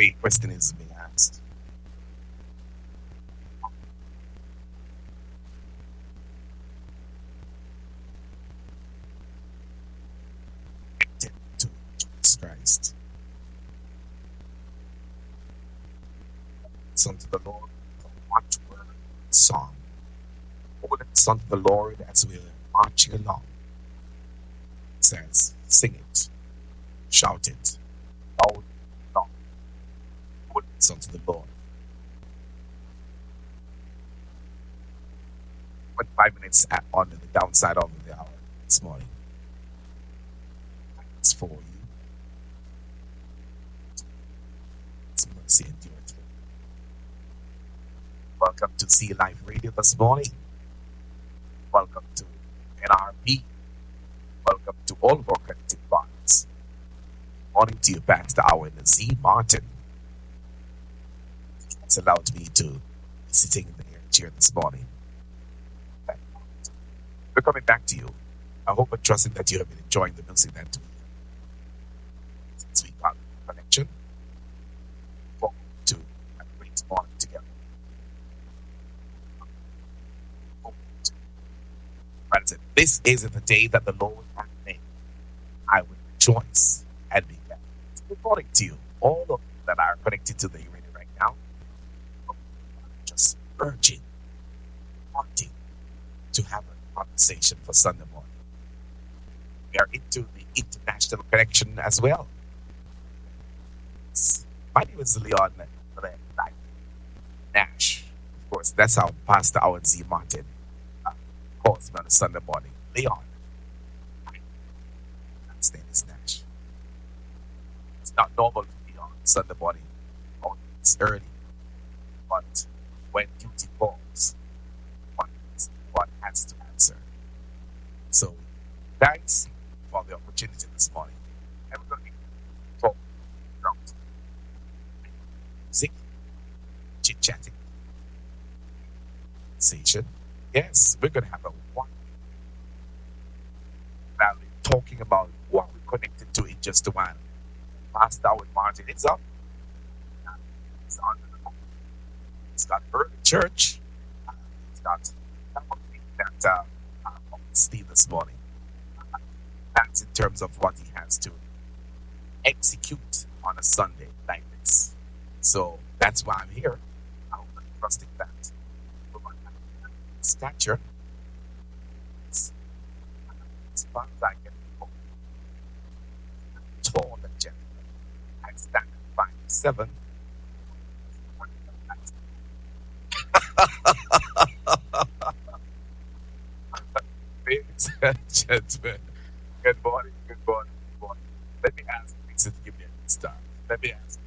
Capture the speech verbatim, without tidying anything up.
A question is being asked. To Jesus Christ. Son to the Lord, the watchword song. Hold it unto the Lord as we're marching along. It says, sing it, shout it, loud, long. Hold it unto the Lord. twenty-five minutes at, on the downside of the hour this morning. It's for you. It's mercy and endurance. Welcome to Sea Life Radio this morning. Welcome to N R P. Welcome to all of our connected parts. Morning to you, Pastor Owen Z. Martin. It's allowed me to be sitting in the air chair this morning. We're coming back to you. I hope and trusting that you have been enjoying the music that we since we got the connection. Forward to a great morning together. But said, this is the day that the Lord hath made. I will rejoice and be glad. Good morning to you, all of you that are connected to the radio right now. Just urging, wanting to have a conversation for Sunday morning. We are into the international connection as well. My name is Leon Nash. Of course, that's how Pastor Owen Z. Martin uh, calls me on a Sunday morning. Leon. His name is Nash. It's not normal to be on Sunday morning. It's early. But when duty calls, one, one has to answer. So, thanks for the opportunity this morning. And we're going to talk about music, chit chatting, conversation. Yes, we're going to have a one. Now, we're talking about what we're connected to in just a while. Pastor Owen Martin, it's up. It's on the It's got early church. Uh, it's got some of the things that uh, uh, Steve this morning. Uh, that's in terms of what he has to execute on a Sunday like this. So that's why I'm here. I'm trusting that. Stature. As far as I can go. Tall and gentle. I stand at five seven. Ladies and gentlemen, good morning, good morning, good morning. Let me ask Lisa to give me a good start. Let me ask